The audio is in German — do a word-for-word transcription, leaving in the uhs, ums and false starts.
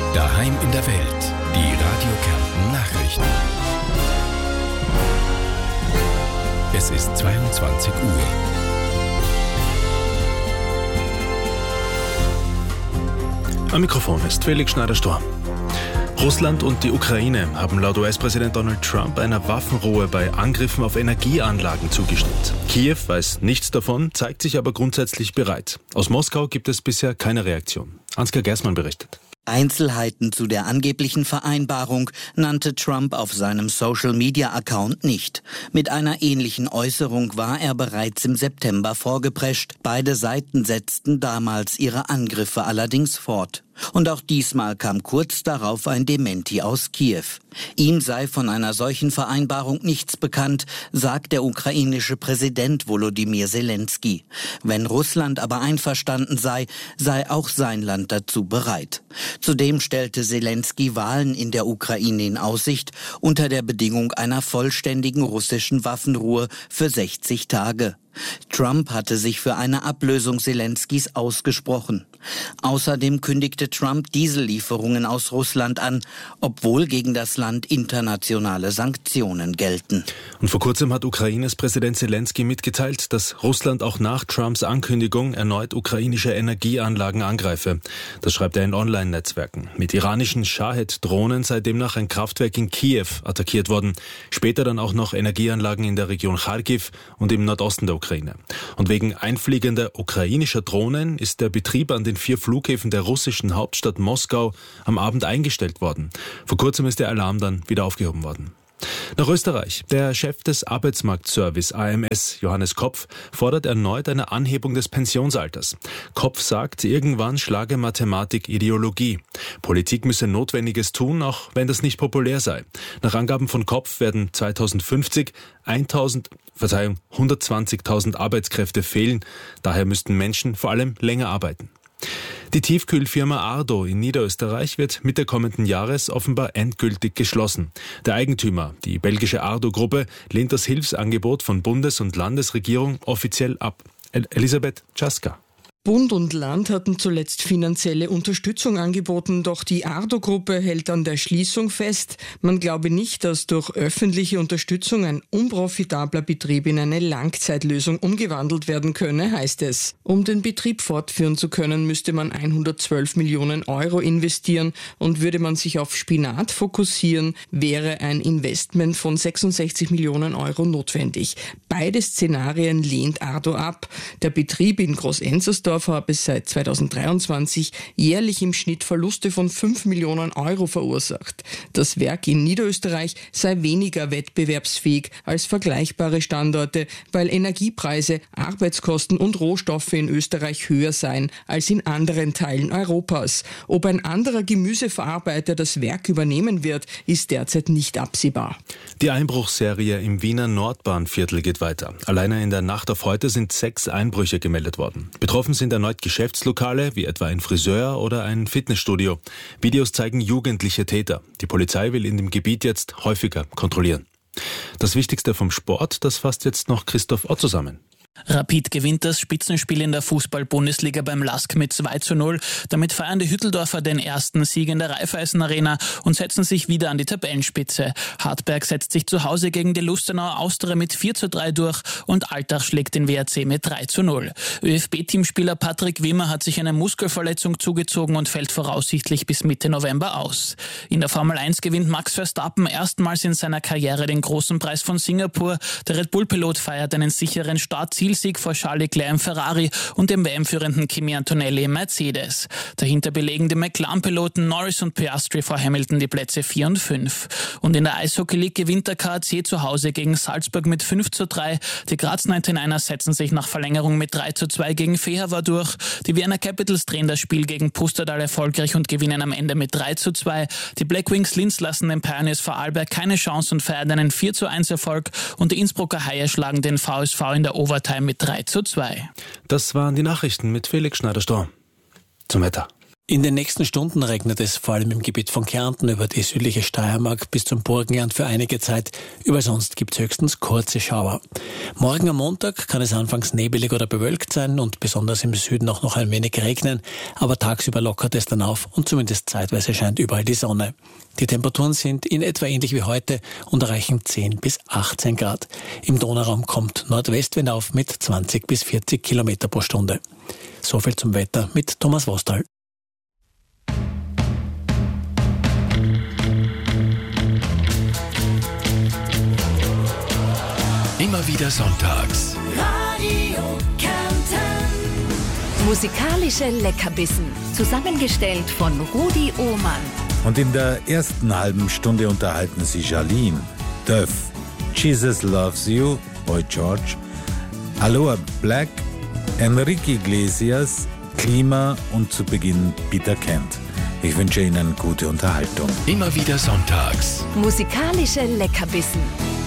Daheim in der Welt. Die Radio Kärnten Nachrichten. Es ist zweiundzwanzig Uhr. Am Mikrofon ist Felix Schneider-Storr. Russland und die Ukraine haben laut U S-Präsident Donald Trump einer Waffenruhe bei Angriffen auf Energieanlagen zugestimmt. Kiew weiß nichts davon, zeigt sich aber grundsätzlich bereit. Aus Moskau gibt es bisher keine Reaktion. Ansgar Gersmann berichtet. Einzelheiten zu der angeblichen Vereinbarung nannte Trump auf seinem Social-Media-Account nicht. Mit einer ähnlichen Äußerung war er bereits im September vorgeprescht. Beide Seiten setzten damals ihre Angriffe allerdings fort. Und auch diesmal kam kurz darauf ein Dementi aus Kiew. Ihm sei von einer solchen Vereinbarung nichts bekannt, sagt der ukrainische Präsident Volodymyr Zelensky. Wenn Russland aber einverstanden sei, sei auch sein Land dazu bereit. Zudem stellte Zelensky Wahlen in der Ukraine in Aussicht, unter der Bedingung einer vollständigen russischen Waffenruhe für sechzig Tage. Trump hatte sich für eine Ablösung Zelenskys ausgesprochen. Außerdem kündigte Trump Diesellieferungen aus Russland an, obwohl gegen das Land internationale Sanktionen gelten. Und vor kurzem hat Ukraines Präsident Zelensky mitgeteilt, dass Russland auch nach Trumps Ankündigung erneut ukrainische Energieanlagen angreife. Das schreibt er in Online-Netzwerken. Mit iranischen Shahed-Drohnen sei demnach ein Kraftwerk in Kiew attackiert worden. Später dann auch noch Energieanlagen in der Region Charkiw und im Nordosten der Ukraine. Und wegen einfliegender ukrainischer Drohnen ist der Betrieb an den vier Flughäfen der russischen Hauptstadt Moskau am Abend eingestellt worden. Vor kurzem ist der Alarm dann wieder aufgehoben worden. Nach Österreich. Der Chef des Arbeitsmarktservice A M S, Johannes Kopf, fordert erneut eine Anhebung des Pensionsalters. Kopf sagt, irgendwann schlage Mathematik Ideologie. Politik müsse Notwendiges tun, auch wenn das nicht populär sei. Nach Angaben von Kopf werden zweitausendfünfzig eintausend, Verzeihung, hundertzwanzigtausend Arbeitskräfte fehlen. Daher müssten Menschen vor allem länger arbeiten. Die Tiefkühlfirma Ardo in Niederösterreich wird Mitte kommenden Jahres offenbar endgültig geschlossen. Der Eigentümer, die belgische Ardo-Gruppe, lehnt das Hilfsangebot von Bundes- und Landesregierung offiziell ab. El- Elisabeth Czaska. Bund und Land hatten zuletzt finanzielle Unterstützung angeboten, doch die Ardo-Gruppe hält an der Schließung fest. Man glaube nicht, dass durch öffentliche Unterstützung ein unprofitabler Betrieb in eine Langzeitlösung umgewandelt werden könne, heißt es. Um den Betrieb fortführen zu können, müsste man hundertzwölf Millionen Euro investieren und würde man sich auf Spinat fokussieren, wäre ein Investment von sechsundsechzig Millionen Euro notwendig. Beide Szenarien lehnt Ardo ab. Der Betrieb in Groß-Enzersdorf habe seit zweitausenddreiundzwanzig jährlich im Schnitt Verluste von fünf Millionen Euro verursacht. Das Werk in Niederösterreich sei weniger wettbewerbsfähig als vergleichbare Standorte, weil Energiepreise, Arbeitskosten und Rohstoffe in Österreich höher seien als in anderen Teilen Europas. Ob ein anderer Gemüseverarbeiter das Werk übernehmen wird, ist derzeit nicht absehbar. Die Einbruchsserie im Wiener Nordbahnviertel geht weiter. Alleine in der Nacht auf heute sind sechs Einbrüche gemeldet worden. Betroffen sind erneut Geschäftslokale, wie etwa ein Friseur oder ein Fitnessstudio. Videos zeigen jugendliche Täter. Die Polizei will in dem Gebiet jetzt häufiger kontrollieren. Das Wichtigste vom Sport, das fasst jetzt noch Christoph Ott zusammen. Rapid gewinnt das Spitzenspiel in der Fußball-Bundesliga beim L A S K mit zwei zu null. Damit feiern die Hütteldorfer den ersten Sieg in der Raiffeisen-Arena und setzen sich wieder an die Tabellenspitze. Hartberg setzt sich zu Hause gegen die Lustenauer Austria mit vier zu drei durch und Altach schlägt den W R C mit drei zu null. ÖFB-Teamspieler Patrick Wimmer hat sich eine Muskelverletzung zugezogen und fällt voraussichtlich bis Mitte November aus. In der Formel eins gewinnt Max Verstappen erstmals in seiner Karriere den großen Preis von Singapur. Der Red Bull-Pilot feiert einen sicheren Startziel Sieg vor Charles Leclerc im Ferrari und dem W M-führenden Kimi Antonelli im Mercedes. Dahinter belegen die McLaren-Piloten Norris und Piastri vor Hamilton die Plätze vier und fünf. Und in der Eishockey League gewinnt der K A C zu Hause gegen Salzburg mit fünf zu drei. Die Graz neunundneunzigers setzen sich nach Verlängerung mit drei zu zwei gegen Fehervar durch. Die Vienna Capitals drehen das Spiel gegen Pustertal erfolgreich und gewinnen am Ende mit drei zu zwei. Die Black Wings Linz lassen den Pioneers Vorarlberg keine Chance und feiern einen vier zu eins Erfolg. Und die Innsbrucker Haie schlagen den V S V in der Overtime mit drei zu zwei. Das waren die Nachrichten mit Felix Schneider-Storr. Zum Wetter. In den nächsten Stunden regnet es vor allem im Gebiet von Kärnten über die südliche Steiermark bis zum Burgenland für einige Zeit. Über sonst gibt es höchstens kurze Schauer. Morgen am Montag kann es anfangs nebelig oder bewölkt sein und besonders im Süden auch noch ein wenig regnen. Aber tagsüber lockert es dann auf und zumindest zeitweise scheint überall die Sonne. Die Temperaturen sind in etwa ähnlich wie heute und erreichen zehn bis achtzehn Grad. Im Donauraum kommt Nordwestwind auf mit zwanzig bis vierzig Kilometer pro Stunde. So viel zum Wetter mit Thomas Wostal. Immer wieder sonntags. Radio Kärnten. Musikalische Leckerbissen. Zusammengestellt von Rudi Ohmann. Und in der ersten halben Stunde unterhalten sie Charlene, Duff, Jesus Loves You, Boy George, Aloha Black, Enrique Iglesias, Klima und zu Beginn Peter Kent. Ich wünsche Ihnen gute Unterhaltung. Immer wieder sonntags. Musikalische Leckerbissen.